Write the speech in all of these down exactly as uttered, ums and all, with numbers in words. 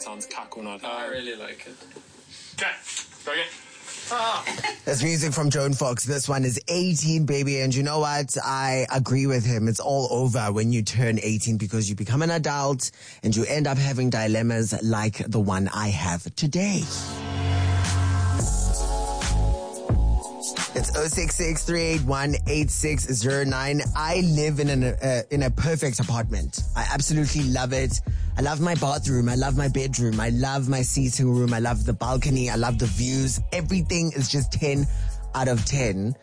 sounds cack or not. I really like it. Okay, go again. Ah. That's music from Joan Fox. This one is eighteen, baby. And you know what? I agree with him. It's all over when you turn eighteen because you become an adult and you end up having dilemmas like the one I have today. It's oh six six, three eight one, eight six zero nine. I live in an uh, in a perfect apartment. I absolutely love it. I love my bathroom. I love my bedroom. I love my seating room. I love the balcony. I love the views. Everything is just ten out of ten.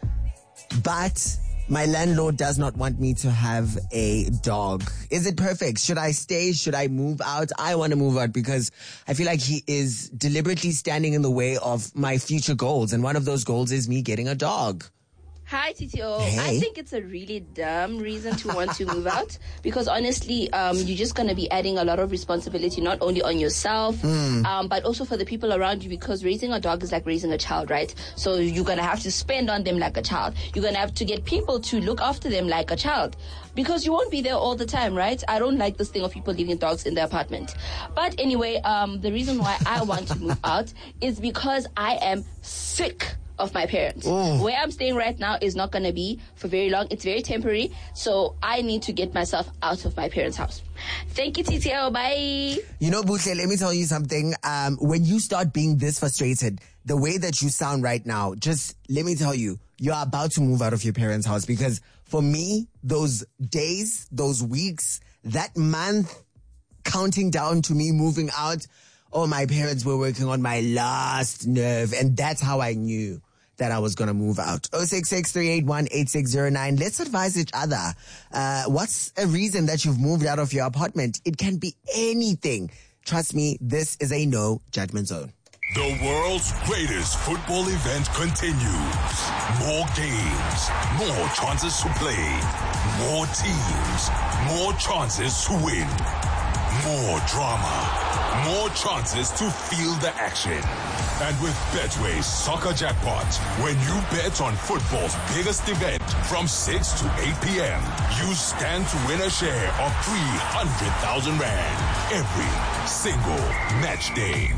But my landlord does not want me to have a dog. Is it perfect? Should I stay? Should I move out? I want to move out because I feel like he is deliberately standing in the way of my future goals. And one of those goals is me getting a dog. Hi, T T O. Hey. I think it's a really dumb reason to want to move out because honestly, um, you're just going to be adding a lot of responsibility, not only on yourself, mm. um, but also for the people around you because raising a dog is like raising a child, right? So you're going to have to spend on them like a child. You're going to have to get people to look after them like a child because you won't be there all the time, right? I don't like this thing of people leaving dogs in their apartment. But anyway, um, the reason why I want to move out is because I am sick of my parents. Mm. Where I'm staying right now is not going to be for very long. It's very temporary. So I need to get myself out of my parents' house. Thank you, T T O. Bye. You know, Buhle, let me tell you something. Um, when you start being this frustrated, the way that you sound right now, just let me tell you, you're about to move out of your parents' house because for me, those days, those weeks, that month counting down to me moving out, oh, my parents were working on my last nerve. And that's how I knew that I was going to move out. oh six six, three eight one, eight six zero nine. Let's advise each other. Uh, what's a reason that you've moved out of your apartment? It can be anything. Trust me, this is a no judgment zone. The world's greatest football event continues. More games, more chances to play, more teams, more chances to win, more drama, more chances to feel the action. And with Betway's Soccer Jackpot, when you bet on football's biggest event from six to eight p.m., you stand to win a share of three hundred thousand rand every single match day.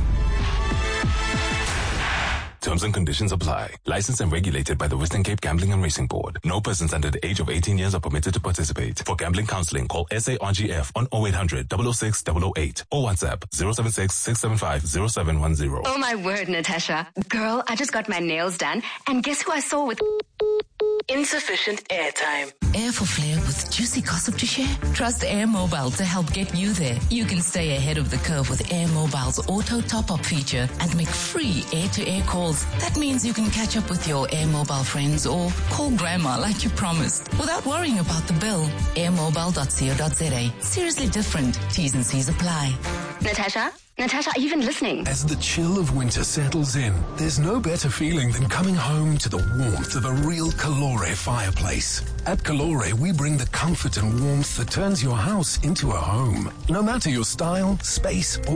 Terms and conditions apply. Licensed and regulated by the Western Cape Gambling and Racing Board. No persons under the age of eighteen years are permitted to participate. For gambling counseling, call S A R G F on oh eight hundred, double oh six, double oh eight or WhatsApp zero seven six, six seven five, zero seven one zero. Oh my word, Natasha. Girl, I just got my nails done and guess who I saw with insufficient airtime? Air for flair with juicy gossip to share? Trust Air Mobile to help get you there. You can stay ahead of the curve with Air Mobile's auto top-up feature and make free air-to-air calls. That means you can catch up with your Air Mobile friends or call grandma like you promised without worrying about the bill. air mobile dot co dot za. Seriously different. T's and C's apply. Natasha? Natasha, are you even listening? As the chill of winter settles in, there's no better feeling than coming home to the warmth of a real Calore fireplace. At Calore, we bring the comfort and warmth that turns your house into a home. No matter your style, space, or